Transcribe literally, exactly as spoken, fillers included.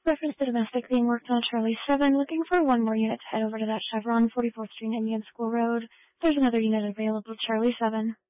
reference to domestic being worked on Charlie seven. Looking for one more unit to head over to that Chevron, forty-fourth Street, Indian School Road. There's another unit available, Charlie seven.